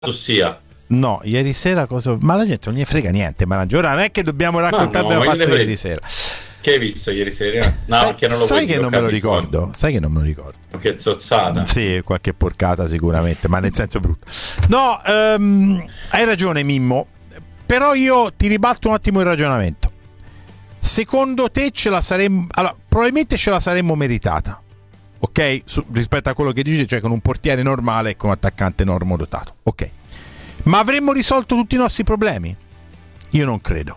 sia. No, ieri sera cosa... Ma la gente non gli frega niente, ma ora non è che dobbiamo raccontare abbiamo fatto ieri sera. Che hai visto ieri sera? No, sai che non me lo ricordo. Sai che non me lo ricordo. Che zozzata. Sì, qualche porcata sicuramente, ma nel senso brutto. No, hai ragione Mimmo, però io ti ribalto un attimo il ragionamento. Secondo te ce la saremmo... Allora, probabilmente ce la saremmo meritata, ok? Rispetto a quello che dici, cioè con un portiere normale e con un attaccante normodotato, ok? Ma avremmo risolto tutti i nostri problemi? Io non credo.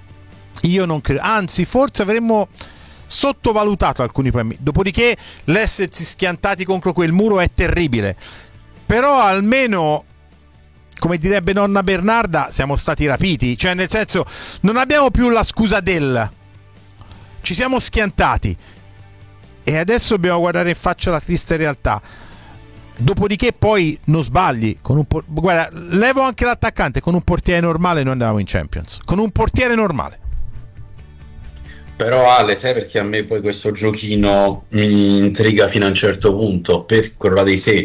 Anzi, forse avremmo sottovalutato alcuni problemi. Dopodiché l'essersi schiantati contro quel muro è terribile. Però almeno, come direbbe nonna Bernarda, siamo stati rapiti. Cioè, nel senso, non abbiamo più la scusa ci siamo schiantati. E adesso dobbiamo guardare in faccia la triste realtà. Dopodiché poi non sbagli guarda, levo anche l'attaccante, con un portiere normale noi andavamo in Champions, con un portiere normale. Però Ale, sai perché a me poi questo giochino mi intriga fino a un certo punto, per quello dei sé,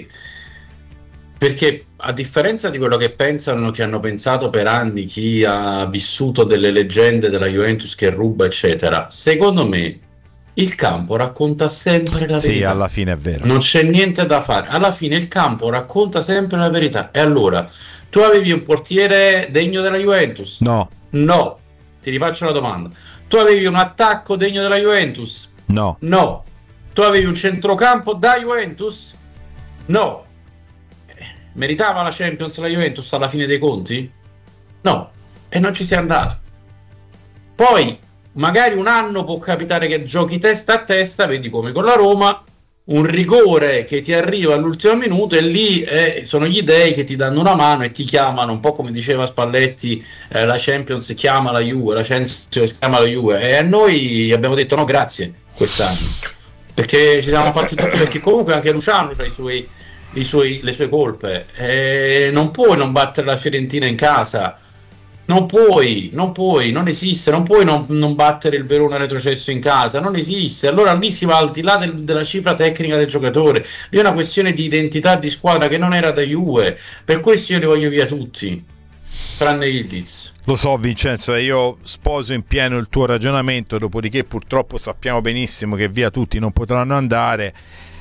perché a differenza di quello che pensano, che hanno pensato per anni chi ha vissuto delle leggende della Juventus che ruba eccetera, secondo me il campo racconta sempre la verità. Sì, alla fine è vero. Non c'è niente da fare. Alla fine il campo racconta sempre la verità. E allora, tu avevi un portiere degno della Juventus? No. No. Ti rifaccio la domanda. Tu avevi un attacco degno della Juventus? No. No. Tu avevi un centrocampo da Juventus? No. Meritava la Champions la Juventus alla fine dei conti? No. E non ci sei andato. Poi magari un anno può capitare che giochi testa a testa, vedi come con la Roma, un rigore che ti arriva all'ultimo minuto e lì sono gli dei che ti danno una mano e ti chiamano, un po' come diceva Spalletti, la Champions chiama la Juve, la Champions chiama la Juve, e a noi abbiamo detto no grazie quest'anno, perché ci siamo fatti tutto, perché comunque anche Luciano ha le sue colpe, non puoi non battere la Fiorentina in casa. Non puoi, non esiste, non puoi non battere il Verona retrocesso in casa, non esiste. Allora lì si va al di là della cifra tecnica del giocatore, lì è una questione di identità di squadra che non era da Juve, per questo io li voglio via tutti, tranne Ildiz. Lo so Vincenzo, e io sposo in pieno il tuo ragionamento, dopodiché purtroppo sappiamo benissimo che via tutti non potranno andare,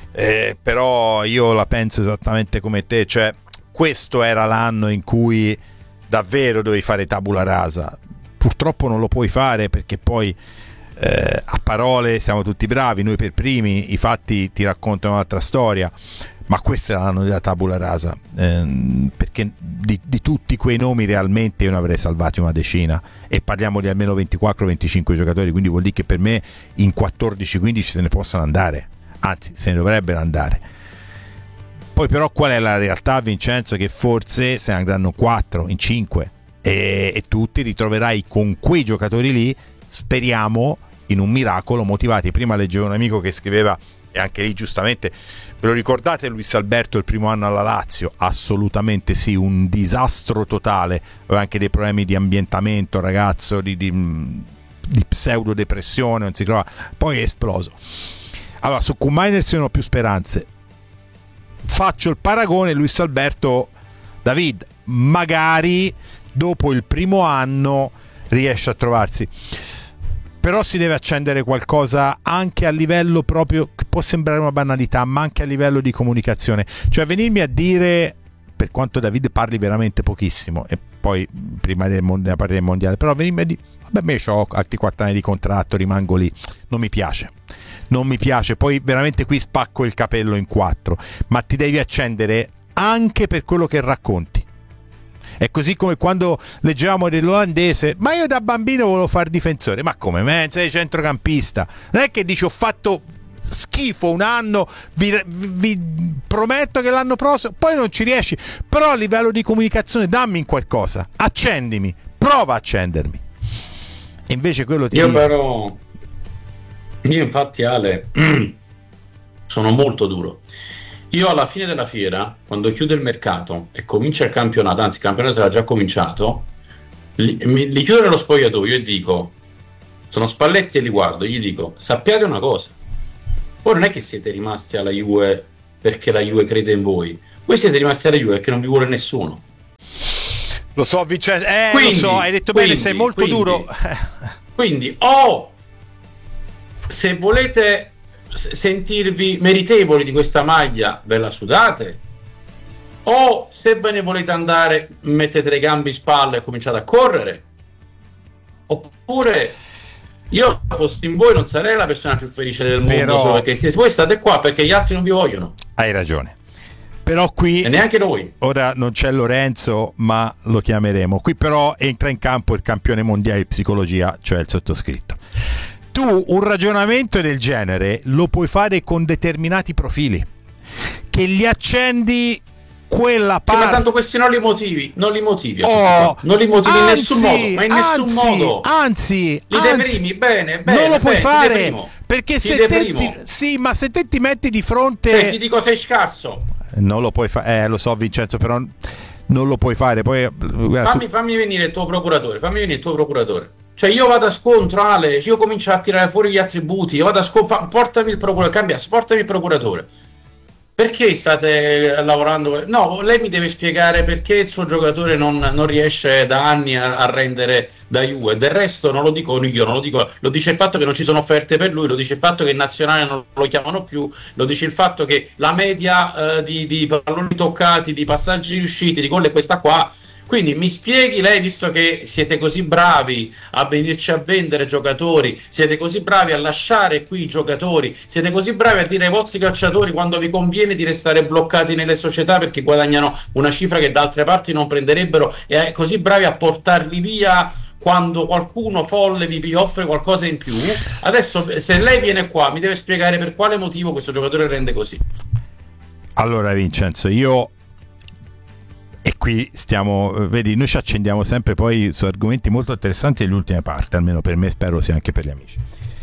però io la penso esattamente come te, cioè questo era l'anno in cui davvero dovevi fare tabula rasa. Purtroppo non lo puoi fare perché poi a parole siamo tutti bravi, noi per primi, i fatti ti raccontano un'altra storia, ma questo è l'anno della tabula rasa, perché di tutti quei nomi realmente io ne avrei salvati una decina, e parliamo di almeno 24-25 giocatori, quindi vuol dire che per me in 14-15 se ne possono andare, anzi se ne dovrebbero andare. Poi però qual è la realtà, Vincenzo? Che forse se ne andranno 4 in 5 e tu ti ritroverai con quei giocatori lì, speriamo in un miracolo, motivati. Prima leggevo un amico che scriveva, e anche lì giustamente, ve lo ricordate Luis Alberto il primo anno alla Lazio? Assolutamente sì, un disastro totale, aveva anche dei problemi di ambientamento, ragazzo, di pseudo depressione, non si trovava, poi è esploso. Allora su Koumajner non ho più speranze. Faccio il paragone Luis Alberto David, magari dopo il primo anno riesce a trovarsi, però si deve accendere qualcosa anche a livello proprio, che può sembrare una banalità, ma anche a livello di comunicazione, cioè venirmi a dire, per quanto David parli veramente pochissimo e poi prima della partita del mondiale, però venirmi a dire vabbè, me ho altri 4 anni di contratto, rimango lì, non mi piace, poi veramente qui spacco il capello in 4, ma ti devi accendere anche per quello che racconti. È così come quando leggevamo dell'olandese, ma io da bambino volevo fare difensore, ma come, me sei centrocampista, non è che dici ho fatto schifo un anno, vi prometto che l'anno prossimo, poi non ci riesci, però a livello di comunicazione dammi in qualcosa, accendimi, prova a accendermi. E invece quello ti Io infatti Ale sono molto duro. Io alla fine della fiera, quando chiude il mercato e comincia il campionato, anzi il campionato sarà già cominciato, li chiudo nello spogliatoio e dico, sono Spalletti e li guardo, gli dico, sappiate una cosa, voi non è che siete rimasti alla Juve perché la Juve crede in voi siete rimasti alla Juve perché non vi vuole nessuno. Lo so, Vincenzo, quindi, lo so, hai detto bene, sei molto duro. Quindi, o se volete sentirvi meritevoli di questa maglia, ve la sudate, o se ve ne volete andare, mettete le gambe in spalla e cominciate a correre. Oppure, io fossi in voi non sarei la persona più felice del mondo, solo perché voi state qua perché gli altri non vi vogliono. Hai ragione. Però qui, e neanche noi. Ora non c'è Lorenzo, ma lo chiameremo. Qui però entra in campo il campione mondiale di psicologia, cioè il sottoscritto. Tu un ragionamento del genere lo puoi fare con determinati profili, che li accendi quella parte. Ma tanto questi non li motivi non li motivi in nessun modo, ma in nessun modo. Anzi, li deprimi, bene, non lo puoi fare, perché se te ti metti di fronte, ti dico sei scarso, non lo puoi fare. Lo so, Vincenzo, però non lo puoi fare. Poi fammi venire il tuo procuratore, cioè io vado a scontro, Ale, io comincio a tirare fuori gli attributi, io vado a scontro, portami il procuratore. Perché state lavorando? No, lei mi deve spiegare perché il suo giocatore non riesce da anni a rendere da Juve. Del resto non lo dico io, lo dice il fatto che non ci sono offerte per lui, lo dice il fatto che in nazionale non lo chiamano più, lo dice il fatto che la media di palloni toccati, di passaggi riusciti, di gol è questa qua. Quindi mi spieghi lei, visto che siete così bravi a venirci a vendere giocatori, siete così bravi a lasciare qui i giocatori, siete così bravi a dire ai vostri calciatori quando vi conviene di restare bloccati nelle società perché guadagnano una cifra che da altre parti non prenderebbero, e così bravi a portarli via quando qualcuno folle vi offre qualcosa in più. Adesso se lei viene qua mi deve spiegare per quale motivo questo giocatore rende così. Allora Vincenzo, e qui vedi, noi ci accendiamo sempre poi su argomenti molto interessanti nell'ultima parte, almeno per me, spero sia anche per gli amici.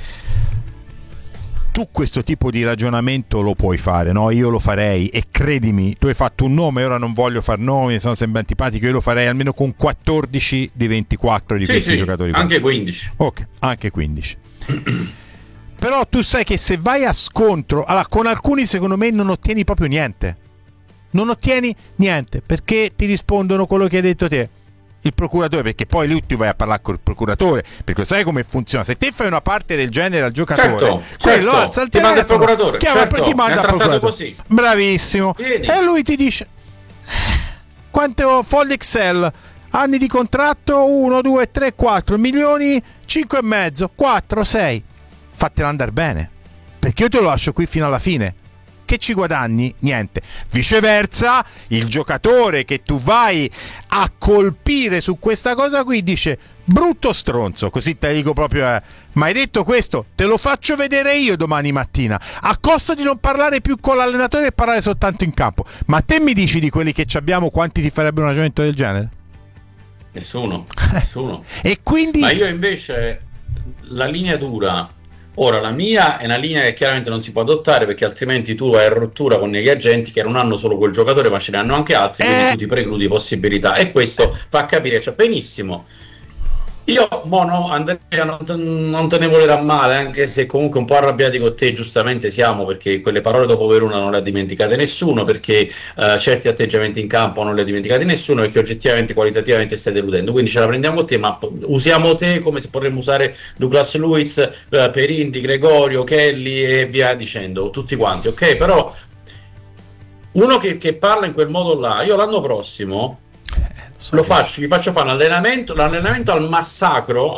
Tu questo tipo di ragionamento lo puoi fare, no? Io lo farei, e credimi, tu hai fatto un nome, ora non voglio far nomi, sono sempre antipatico, io lo farei almeno con 14 di 24 di questi giocatori. Anche 15. Ok, anche 15. Però tu sai che se vai a scontro, allora, con alcuni secondo me non ottieni proprio niente. Non ottieni niente, perché ti rispondono quello che hai detto te, il procuratore, perché poi lui tu vai a parlare col procuratore, perché sai come funziona. Se te fai una parte del genere al giocatore, quello alza il telefono, il procuratore, ti manda al procuratore. Così. Bravissimo. Vieni. E lui ti dice quanto fogli Excel, anni di contratto, 1, 2, 3, 4 milioni, 5 e mezzo, 4, 6. Fatela andare bene, perché io te lo lascio qui fino alla fine. Che ci guadagni? Niente. Viceversa, il giocatore che tu vai a colpire su questa cosa qui dice: brutto stronzo, così te dico proprio, ma hai detto questo, te lo faccio vedere io domani mattina, a costo di non parlare più con l'allenatore e parlare soltanto in campo. Ma te mi dici di quelli che abbiamo quanti ti farebbero un ragionamento del genere? Nessuno. E quindi... Ma io invece la linea dura. Ora, la mia è una linea che chiaramente non si può adottare, perché altrimenti tu hai rottura con gli agenti che non hanno solo quel giocatore ma ce ne hanno anche altri, quindi tu ti precludi possibilità, e questo fa capire, cioè, benissimo. Io, Andrea, non te ne volerà male, anche se comunque un po' arrabbiati con te giustamente siamo, perché quelle parole dopo Verona non le ha dimenticate nessuno, perché certi atteggiamenti in campo non li ha dimenticati nessuno, perché oggettivamente, qualitativamente stai deludendo, quindi ce la prendiamo con te, ma usiamo te come se potremmo usare Douglas Luiz, Perindi, Gregorio, Kelly e via dicendo, tutti quanti, ok? Però uno che parla in quel modo là, io l'anno prossimo gli faccio fare l'allenamento al massacro,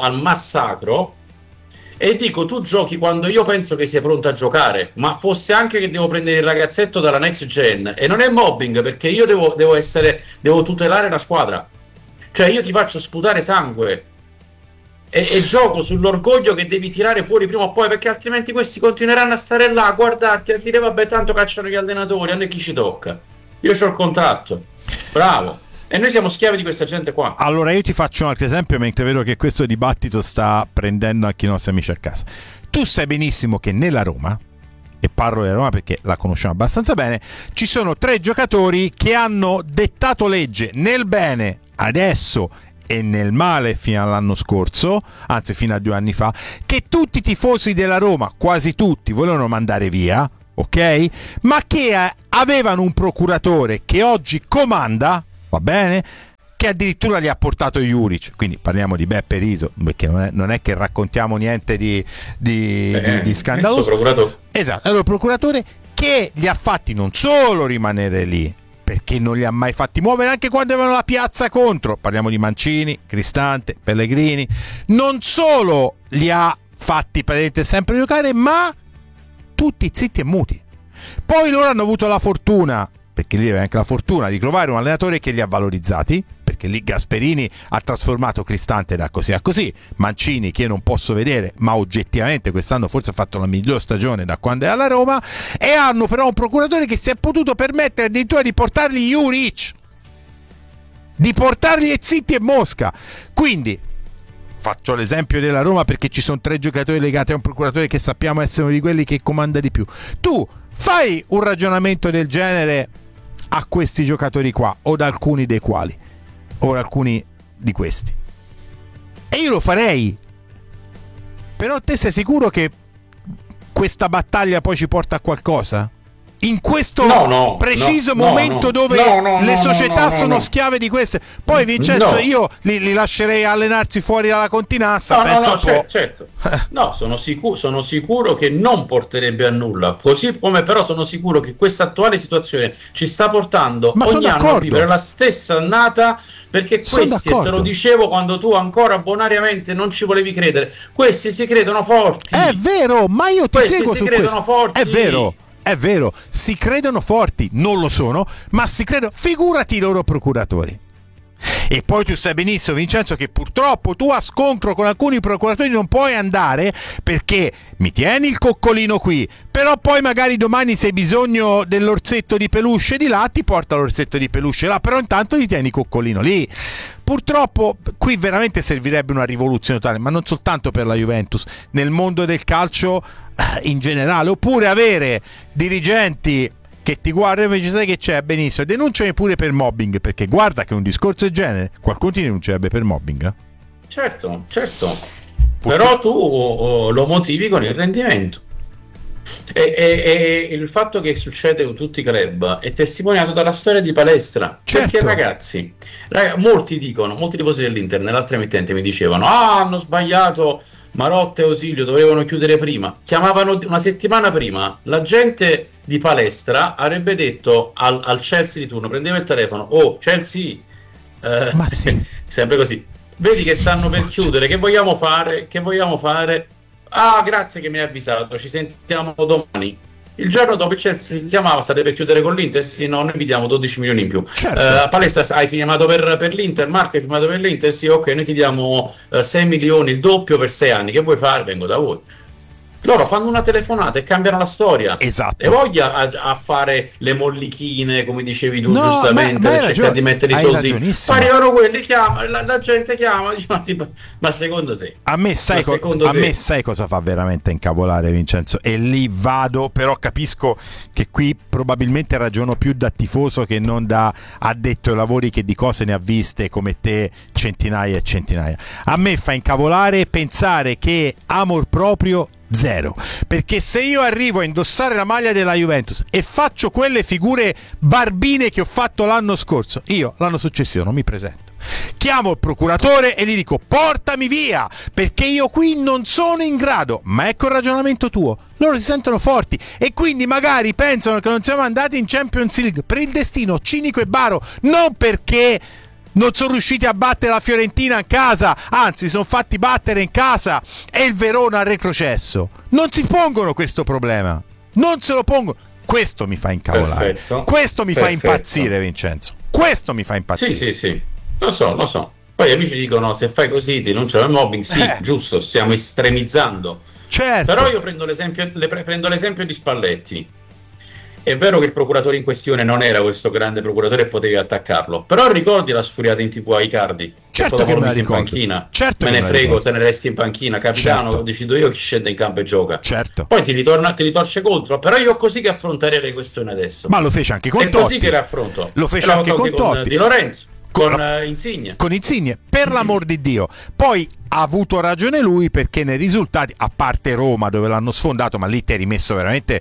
e dico: tu giochi quando io penso che sei pronto a giocare, ma fosse anche che devo prendere il ragazzetto dalla next gen, e non è mobbing, perché io devo tutelare la squadra, cioè io ti faccio sputare sangue e gioco sull'orgoglio che devi tirare fuori prima o poi, perché altrimenti questi continueranno a stare là a guardarti, a dire vabbè tanto cacciano gli allenatori, a noi chi ci tocca, io c'ho il contratto, bravo. E noi siamo schiavi di questa gente qua. Allora io ti faccio un altro esempio, mentre vedo che questo dibattito sta prendendo anche i nostri amici a casa. Tu sai benissimo che nella Roma, e parlo della Roma perché la conosciamo abbastanza bene, ci sono 3 giocatori che hanno dettato legge nel bene adesso e nel male fino all'anno scorso, anzi fino a 2 anni fa, che tutti i tifosi della Roma, quasi tutti, volevano mandare via, ok? Ma che avevano un procuratore che oggi comanda, va bene, che che addirittura gli ha portato Juric, quindi parliamo di Beppe Riso, perché non è che raccontiamo niente di scandaloso. Esatto, allora il procuratore che li ha fatti non solo rimanere lì, perché non li ha mai fatti muovere anche quando avevano la piazza contro, parliamo di Mancini, Cristante, Pellegrini, non solo li ha fatti praticamente sempre giocare, ma tutti zitti e muti. Poi loro hanno avuto la fortuna, perché lì aveva anche la fortuna di trovare un allenatore che li ha valorizzati, perché lì Gasperini ha trasformato Cristante da così a così, Mancini che io non posso vedere, ma oggettivamente quest'anno forse ha fatto la miglior stagione da quando è alla Roma, e hanno però un procuratore che si è potuto permettere addirittura di portargli Juric, di portargli Zitti e Mosca. Quindi faccio l'esempio della Roma perché ci sono 3 giocatori legati a un procuratore che sappiamo essere uno di quelli che comanda di più. Tu fai un ragionamento del genere a questi giocatori qua, o ad alcuni dei quali, o ad alcuni di questi, e io lo farei. Però te sei sicuro che questa battaglia poi ci porta a qualcosa? In questo preciso momento dove le società sono schiave di queste. Poi Vincenzo, io li lascerei allenarsi fuori dalla Continassa. Certo. No, sono sicuro che non porterebbe a nulla. Così come però sono sicuro che questa attuale situazione ci sta portando ogni anno a vivere la stessa annata, perché questi, e te lo dicevo quando tu ancora bonariamente non ci volevi credere, questi si credono forti. È vero, ma io ti seguo su questo. Forti. È vero, si credono forti, non lo sono, ma si credono, figurati i loro procuratori. E poi tu sai benissimo, Vincenzo, che purtroppo tu a scontro con alcuni procuratori non puoi andare, perché mi tieni il coccolino qui, però poi magari domani se hai bisogno dell'orsetto di peluche di là ti porta l'orsetto di peluche là, però intanto ti tieni il coccolino lì. Purtroppo qui veramente servirebbe una rivoluzione totale, ma non soltanto per la Juventus, nel mondo del calcio in generale, oppure avere dirigenti che ti guardano e dici: sai che c'è, benissimo, denunciami pure per mobbing, perché guarda che un discorso del genere qualcuno ti denuncierebbe per mobbing. Certo. Però tu lo motivi con il rendimento, e il fatto che succede con tutti i club è testimoniato dalla storia di Palestra. Perché ragazzi, molti tifosi dell'Inter nell'altra emittente mi dicevano: hanno sbagliato Marotta e Ausilio, dovevano chiudere prima. Chiamavano una settimana prima, la gente di Palestra avrebbe detto al Chelsea di turno, prendeva il telefono: oh Chelsea, ma sì. sempre così, vedi che stanno per chiudere, che vogliamo fare? Ah, grazie che mi hai avvisato, ci sentiamo domani. Il giorno dopo il Chelsea chiamava: state per chiudere con l'Inter? Sì, no, noi vi diamo 12 milioni in più. Certo. Palestra, hai firmato per l'Inter? Marco, hai firmato per l'Inter? Sì, ok, noi ti diamo 6 milioni, il doppio per 6 anni. Che vuoi fare? Vengo da voi. Loro fanno una telefonata e cambiano la storia. Esatto. E voglia a fare le mollichine, come dicevi tu, giustamente, per cercare di mettere i soldi. Arrivano quelli, la gente chiama, dice: ma secondo te? A me sai cosa fa veramente incavolare, Vincenzo? E lì vado, però capisco che qui probabilmente ragiono più da tifoso che non da addetto ai lavori, che di cose ne ha viste come te centinaia e centinaia. A me fa incavolare pensare che amor proprio zero, perché se io arrivo a indossare la maglia della Juventus e faccio quelle figure barbine che ho fatto l'anno scorso, io l'anno successivo non mi presento, chiamo il procuratore e gli dico: portami via, perché io qui non sono in grado. Ma ecco il ragionamento tuo, loro si sentono forti e quindi magari pensano che non siamo andati in Champions League per il destino cinico e baro, non perché non sono riusciti a battere la Fiorentina in casa, anzi sono fatti battere in casa e il Verona al retrocesso. Non si pongono questo problema, non se lo pongono. Questo mi fa incavolare. Perfetto. Questo mi fa impazzire, Vincenzo. Questo mi fa impazzire. Sì. Lo so. Poi gli amici dicono: se fai così ti denunciano il mobbing. Sì, giusto, stiamo estremizzando. Certo. Però io prendo l'esempio di Spalletti. È vero che il procuratore in questione non era questo grande procuratore e potevi attaccarlo, però ricordi la sfuriata in TV a Icardi? Certo che me la ricordo. In panchina. Certo, me ne frego, te ne resti in panchina, capitano, certo. Decido io chi scende in campo e gioca. Certo. Poi ti ritorce contro, però io ho così che affronterei le questioni adesso. Ma lo fece anche con Totti. È così che le affronto. Lo fece anche con Totti. Di Lorenzo. Con Insigne. Con Insigne, per l'amor di Dio. Poi ha avuto ragione lui, perché nei risultati, a parte Roma dove l'hanno sfondato, ma lì ti hai rimesso veramente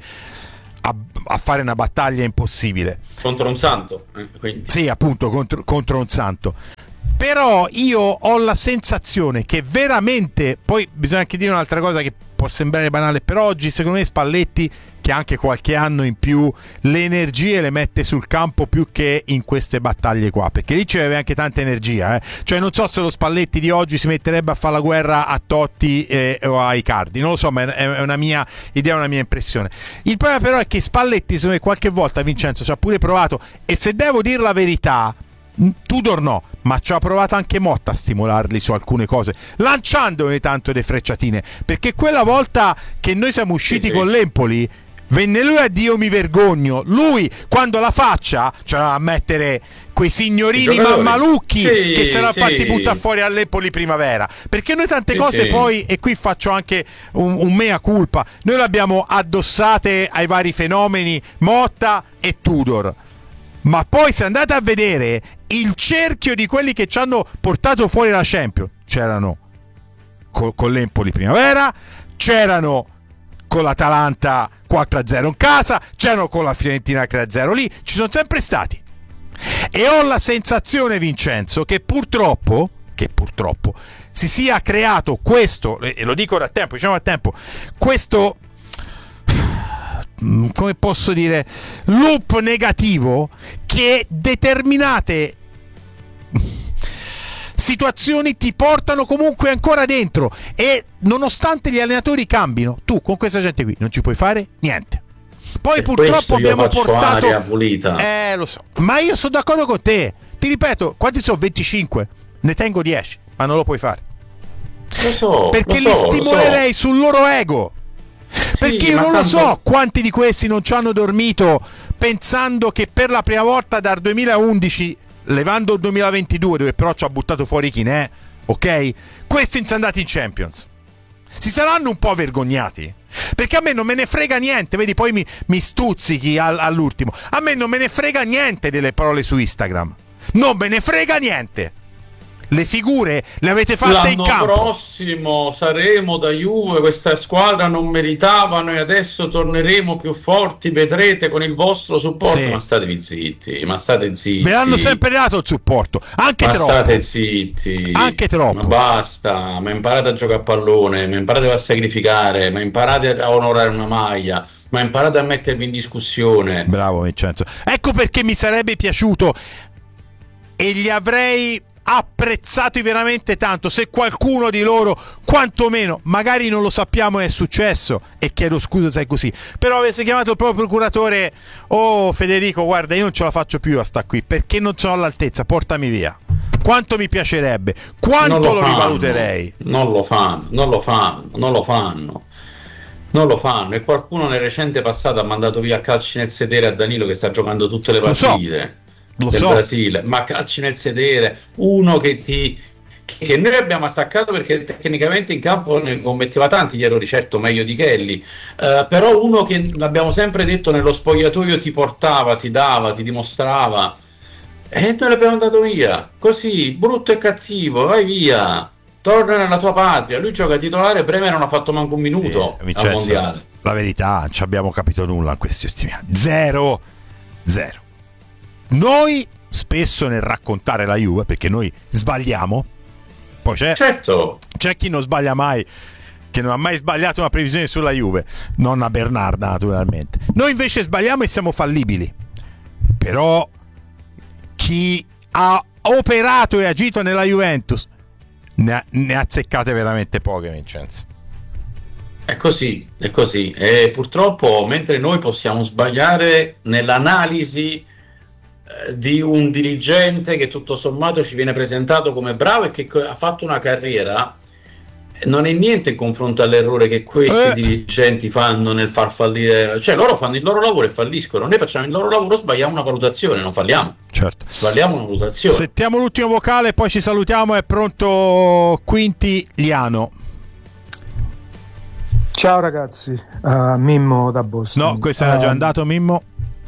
a fare una battaglia impossibile contro un santo, sì, appunto, contro un santo. Però io ho la sensazione che veramente, poi bisogna anche dire un'altra cosa che può sembrare banale, però oggi secondo me Spalletti, che ha anche qualche anno in più, le energie le mette sul campo più che in queste battaglie qua, perché lì ci aveva anche tanta energia, cioè non so se lo Spalletti di oggi si metterebbe a fare la guerra a Totti o a Icardi, non lo so, ma è una mia idea, una mia impressione. Il problema però è che Spalletti, secondo me, qualche volta, Vincenzo, ci ha pure provato, e se devo dire la verità, Tudor no, ma ci ha provato anche Motta a stimolarli su alcune cose, lanciando ogni tanto delle frecciatine, perché quella volta che noi siamo usciti con l'Empoli venne lui a Dio mi vergogno, lui quando la faccia c'era a mettere quei signorini mammalucchi che si erano fatti buttare fuori all'Empoli primavera, perché noi tante cose poi, e qui faccio anche un mea culpa, noi le abbiamo addossate ai vari fenomeni Motta e Tudor, ma poi se andate a vedere il cerchio di quelli che ci hanno portato fuori la Champions, c'erano con l'Empoli primavera, c'erano con l'Atalanta 4-0 in casa, c'erano con la Fiorentina 3-0 lì, ci sono sempre stati. E ho la sensazione, Vincenzo, che purtroppo si sia creato questo, e lo dico da tempo, diciamo da tempo, questo, come posso dire, loop negativo che determinate situazioni ti portano comunque ancora dentro, e nonostante gli allenatori cambino, tu con questa gente qui non ci puoi fare niente. Poi purtroppo abbiamo portato aria pulita. Lo so, ma io sono d'accordo con te, ti ripeto, quanti sono? 25, ne tengo 10, ma non lo puoi fare, perché li stimolerei sul loro ego, perché io non lo so quanti di questi non ci hanno dormito pensando che per la prima volta dal 2011, levando il 2022 dove però ci ha buttato fuori Chinè, ok? Questi sono andati in Champions, si saranno un po' vergognati, perché a me non me ne frega niente, vedi, poi mi stuzzichi all'ultimo, a me non me ne frega niente delle parole su Instagram, non me ne frega niente, le figure le avete fatte in campo. L'anno prossimo saremo da Juve, questa squadra non meritavano e adesso torneremo più forti, vedrete con il vostro supporto. Ma state zitti, ve l'hanno sempre dato il supporto, anche troppo, state zitti, anche troppo, ma basta, ma imparate a giocare a pallone, ma imparate a sacrificare, ma imparate a onorare una maglia, ma imparate a mettervi in discussione. Bravo Vincenzo, ecco perché mi sarebbe piaciuto e gli avrei apprezzati veramente tanto se qualcuno di loro, quantomeno, magari non lo sappiamo è successo, e chiedo scusa se è così, però avesse chiamato il proprio procuratore: oh Federico, guarda, io non ce la faccio più a sta qui perché non sono all'altezza, portami via. Quanto mi piacerebbe, quanto lo rivaluterei. Non lo fanno, e qualcuno nel recente passato ha mandato via calci nel sedere a Danilo che sta giocando tutte le partite del Brasile, ma calci nel sedere, uno che noi abbiamo attaccato perché tecnicamente in campo ne commetteva tanti gli errori, certo meglio di Kelly, però uno che l'abbiamo sempre detto nello spogliatoio ti portava, ti dava, ti dimostrava, e noi l'abbiamo dato via così, brutto e cattivo, vai via, torna nella tua patria. Lui gioca titolare, Bremer non ha fatto manco un minuto al mondiale. La verità, non ci abbiamo capito nulla in questi ultimi anni, zero. Noi spesso nel raccontare la Juve, perché noi sbagliamo, poi c'è chi non sbaglia mai, che non ha mai sbagliato una previsione sulla Juve, non a Bernarda naturalmente. Noi invece sbagliamo e siamo fallibili, però chi ha operato e agito nella Juventus ne ha azzeccate veramente poche, Vincenzo. È così, e purtroppo mentre noi possiamo sbagliare nell'analisi di un dirigente che tutto sommato ci viene presentato come bravo e che ha fatto una carriera, non è niente in confronto all'errore che questi dirigenti fanno nel far fallire, cioè loro fanno il loro lavoro e falliscono, noi facciamo il loro lavoro, sbagliamo una valutazione, non falliamo, certo, sbagliamo una valutazione. Sentiamo l'ultimo vocale, poi ci salutiamo. È pronto Quintiliano. Ciao ragazzi, Mimmo da Boston. No, questo era già andato, Mimmo.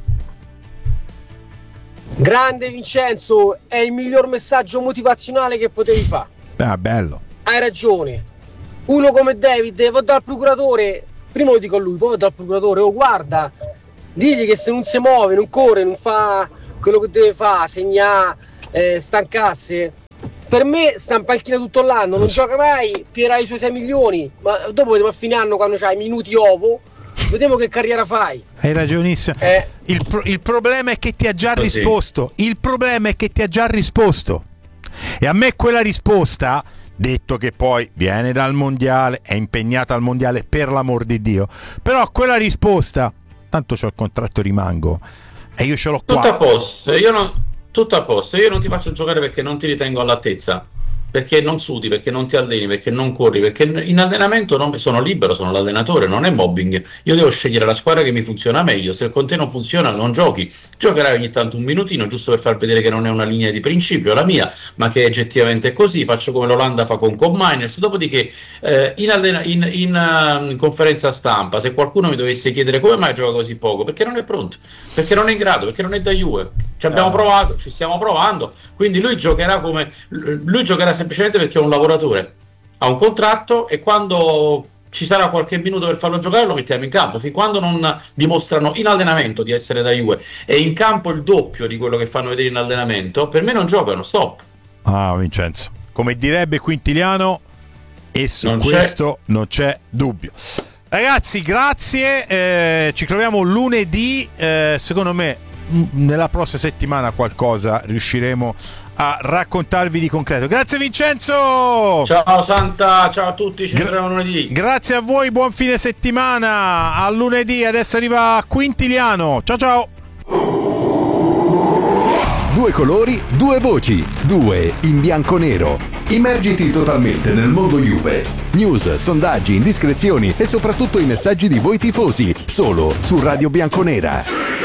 Grande Vincenzo, è il miglior messaggio motivazionale che potevi fare. Bello. Hai ragione. Uno come David va dal procuratore, prima lo dico a lui, poi va dal procuratore: oh guarda, digli che se non si muove, non corre, non fa quello che deve fare, segnare, stancasse, per me sta in panchina tutto l'anno, non gioca mai, pierà i suoi 6 milioni, ma dopo vediamo a fine anno quando c'hai minuti ovo, vediamo che carriera fai. Hai ragionissimo. Il problema è che ti ha già risposto. Il problema è che ti ha già risposto. E a me quella risposta, detto che poi viene dal mondiale, è impegnata al mondiale, per l'amor di Dio, però quella risposta, tanto c'ho il contratto, rimango e io ce l'ho qua. Tutto a posto, tutto a posto, io non ti faccio giocare perché non ti ritengo all'altezza, perché non sudi, perché non ti alleni, perché non corri, perché in allenamento sono libero, sono l'allenatore, non è mobbing. Io devo scegliere la squadra che mi funziona meglio. Se con te non funziona, non giochi. Giocherai ogni tanto un minutino, giusto per far vedere che non è una linea di principio la mia, ma che oggettivamente è così. Faccio come l'Olanda fa con Miners. Dopodiché in conferenza stampa, se qualcuno mi dovesse chiedere come mai gioca così poco, perché non è pronto, perché non è in grado, perché non è da Juve. Ci abbiamo provato, ci stiamo provando, quindi lui giocherà semplicemente perché è un lavoratore, ha un contratto, e quando ci sarà qualche minuto per farlo giocare lo mettiamo in campo. Fin quando non dimostrano in allenamento di essere da Juve e in campo il doppio di quello che fanno vedere in allenamento, per me non giocano, stop. Vincenzo, come direbbe Quintiliano, e su questo non c'è dubbio. Ragazzi, grazie, ci troviamo lunedì, secondo me nella prossima settimana qualcosa riusciremo a raccontarvi di concreto. Grazie Vincenzo, ciao Santa, ciao a tutti, ci vediamo lunedì. Grazie a voi, buon fine settimana, a lunedì. Adesso arriva Quintiliano, ciao. Due colori, due voci, due in bianco-nero. Immergiti totalmente nel mondo Juve. News, sondaggi, indiscrezioni e soprattutto i messaggi di voi tifosi, solo su Radio Bianconera.